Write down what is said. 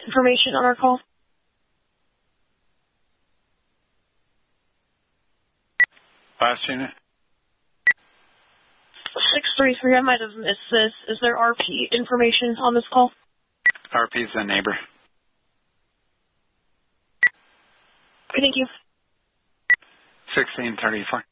information on our call? Last unit? 633, I might have missed this. Is there RP information on this call? RP's the neighbor. Okay, thank you. 1634.